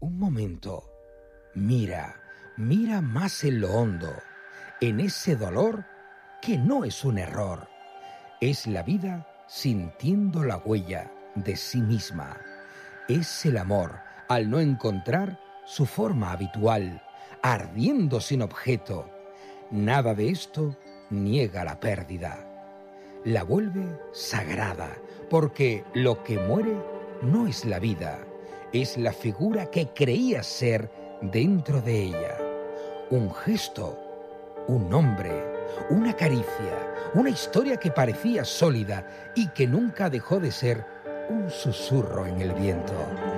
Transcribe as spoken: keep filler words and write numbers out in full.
Un momento. Mira, mira más en lo hondo, en ese dolor que no es un error. Es la vida sintiendo la huella de sí misma. Es el amor al no encontrar su forma habitual, ardiendo sin objeto. Nada de esto niega la pérdida. La vuelve sagrada, porque lo que muere no es la vida, es la figura que creía ser dentro de ella. Un gesto, un nombre, una caricia, una historia que parecía sólida y que nunca dejó de ser un susurro en el viento.